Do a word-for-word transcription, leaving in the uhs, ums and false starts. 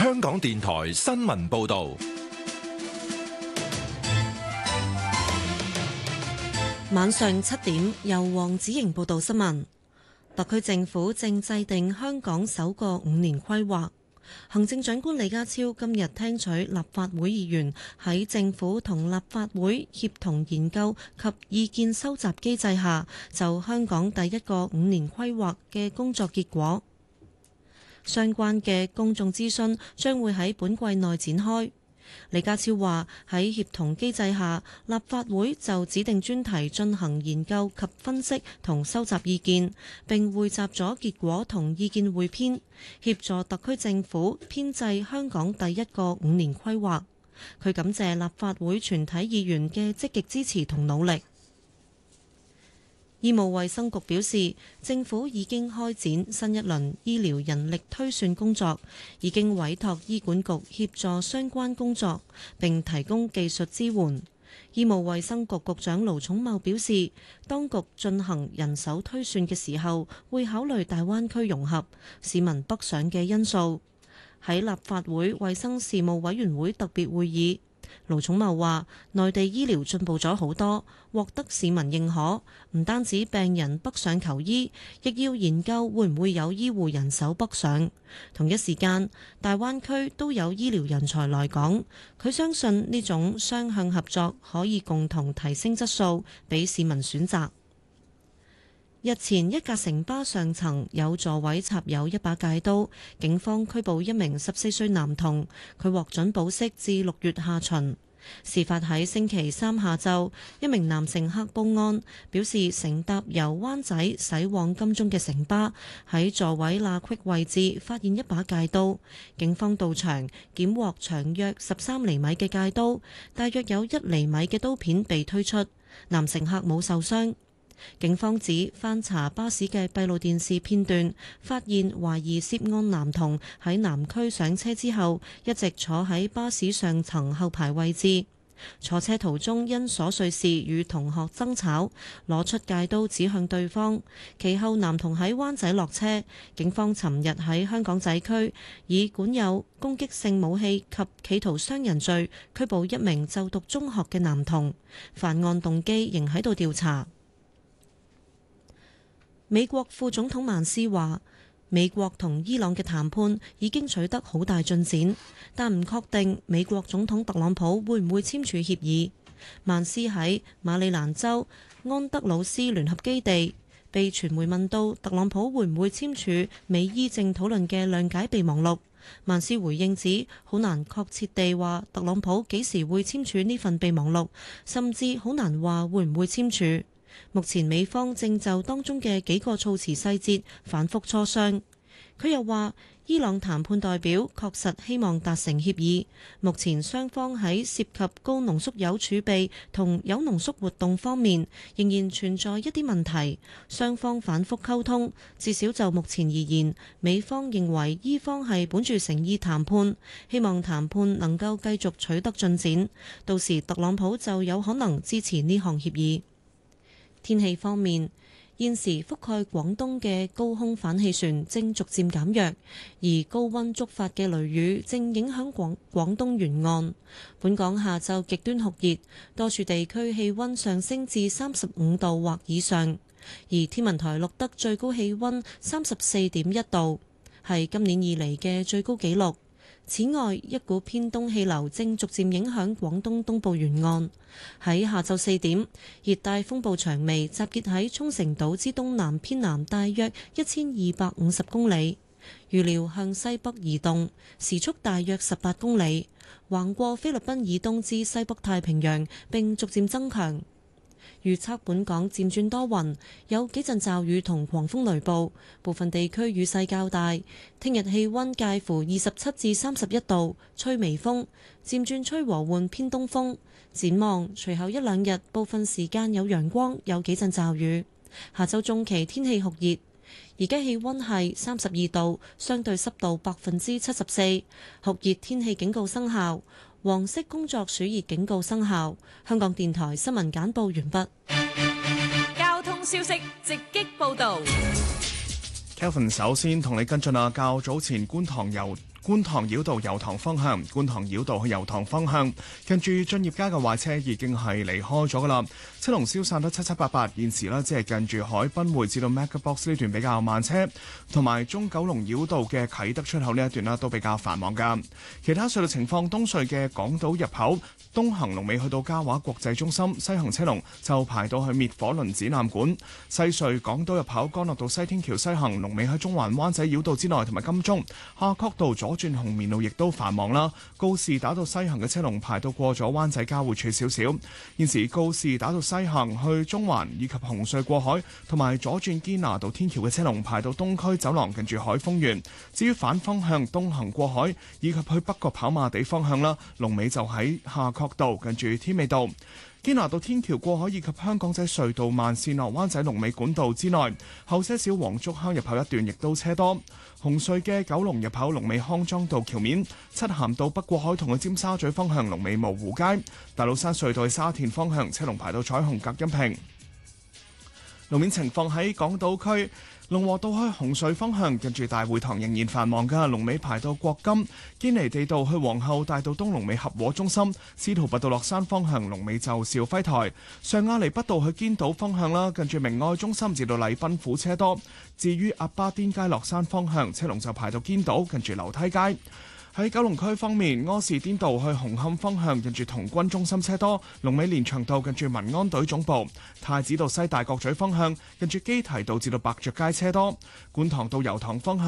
香港電台新聞報道。 晚上七點，由黃子瑩報道新聞。特區政府正制定香港首個五年規劃。行政長官李家超今日聽取立法會議員喺政府同立法會協同研究及意見收集機制下，就香港第一個五年規劃嘅工作結果。相關嘅公眾諮詢將會喺本季內展開。李家超話喺協同機制下，立法會就指定專題進行研究及分析同收集意見，並匯集咗結果同意見彙編，協助特區政府編製香港第一個五年規劃。佢感謝立法會全體議員嘅積極支持同努力。醫務衛生局表示，政府已經開展新一輪醫療人力推算工作，已經委託醫管局協助相關工作，並提供技術支援。醫務衛生局局長盧寵茂表示，當局進行人手推算嘅時候，會考慮大灣區融合、市民北上嘅因素。喺立法會衛生事務委員會特別會議，盧寵茂話：內地醫療進步咗好多，獲得市民認可。唔單止病人北上求醫，亦要研究會唔會有醫護人手北上。同一時間，大灣區都有醫療人才來港。佢相信呢種雙向合作可以共同提升質素，俾市民選擇。日前，一架城巴上層有座位插有一把戒刀，警方拘捕一名十四歲男童，佢獲准保釋至六月下旬。事發喺星期三下晝，一名男乘客報案，表示乘搭由灣仔駛往金鐘嘅城巴，喺座位罅隙位置發現一把戒刀。警方到場檢獲長約十三厘米嘅戒刀，大約有一厘米嘅刀片被推出，男乘客冇受傷。警方指翻查巴士嘅閉路電視片段，發現懷疑涉案男童喺南區上車之後，一直坐喺巴士上層後排位置。坐車途中因瑣碎事與同學爭吵，攞出戒刀指向對方。其後男童喺灣仔落車，警方尋日喺香港仔區以管有攻擊性武器及企圖傷人罪拘捕一名就讀中學嘅男童，犯案動機仍喺度調查。美國副總統曼斯話，美國同伊朗嘅談判已經取得好大進展，但唔確定美國總統特朗普會唔會簽署協議。曼斯喺馬里蘭州安德魯斯聯合基地被傳媒問到特朗普會唔會簽署美伊正討論嘅諒解備忘錄，曼斯回應指好難確切地話特朗普幾時會簽署呢份備忘錄，甚至好難話會唔會簽署。目前美方正就當中嘅幾個措辭細節反覆磋商。佢又話，伊朗談判代表確實希望達成協議，目前雙方喺涉及高濃縮鈾儲備同鈾濃縮活動方面仍然存在一啲問題，雙方反覆溝通。至少就目前而言，美方認為伊方係本住誠意談判，希望談判能夠繼續取得進展，到時特朗普就有可能支持呢項協議。天氣方面，現時覆蓋廣東嘅高空反氣旋正逐漸減弱，而高溫觸發嘅雷雨正影響廣廣東沿岸。本港下晝極端酷熱，多處地區氣溫上升至三十五度或以上，而天文台錄得最高氣溫三十四點一度，係今年以嚟嘅最高紀錄。此外，一股偏東氣流正逐漸影響廣東東部沿岸。喺下晝四點，熱帶風暴長微集結喺沖繩島之東南偏南大約一千二百五十公里，預料向西北移動，時速大約十八公里，橫過菲律賓以東至西北太平洋，並逐漸增強。預測本港漸轉多雲，有幾陣驟雨同狂風雷暴，部分地區雨勢較大。聽日氣溫介乎二十七至三十一度，吹微風，漸轉吹和緩偏東風。展望隨後一兩日，部分時間有陽光，有幾陣驟雨。下週中期天氣酷熱，而家氣溫係三十二度，相對濕度百分之七十四，酷熱天氣警告生效。黃色工作暑熱警告生效。香港電台新聞簡報完畢。 交通消息直擊報導。 Kelvin 首先同你跟進啊，較早前觀塘由觀塘繞道油塘方向，觀塘繞道去油塘方向，近住駿業街嘅壞車已經係離開咗㗎啦，車龍消散得七七八八。現時呢，即係近住海濱匯至到 MegaBox 呢段比較慢車，同埋中九龍繞道嘅啟德出口呢一段呢都比較繁忙㗎。其他隧道情況，東隧嘅港島入口東行龍尾去到嘉華國際中心，西行車龍就排到去滅火輪展覽館。西隧港島入口干諾道西天橋西行龍尾喺中環灣仔繞道之內，同埋金鐘夏慤道左轉紅棉路亦都繁忙啦。告士打道西行嘅車龍排到過咗灣仔交匯處少少。現時告士打道西行去中環以及紅隧過海，同埋左轉堅拿道天橋嘅車龍排到東區走廊近住海峰園。至於反方向東行過海以及去北角跑馬地方向啦，龍尾就喺夏慤道近住天美道。堅拿道天橋過海以及香港仔隧道慢線落灣仔龍尾管道之內，後些少黃竹坑入口一段亦都車多。紅隧嘅九龍入口龍尾康莊道橋面，漆咸道北過海同去尖沙咀方向龍尾蕪湖街。大老山隧道去沙田方向車龍排到彩虹隔音屏。路面情況喺港島區，龍和道去紅隧方向近住大會堂仍然繁忙㗎，龍尾排到國金。堅尼地道去皇后大道東龍尾合和中心，司徒拔道落山方向龍尾就肇輝台。上亞厘畢道去堅道方向啦，近住明愛中心至到禮賓府車多。至於鴨巴甸街落山方向，車龍就排到堅道近住樓梯街。喺九龍區方面，柯士甸道去紅磡方向近住童軍中心車多，龍尾連翔道近住民安隊總部。太子道西大角咀方向近住基提道至到白爵街車多。觀塘道油塘方向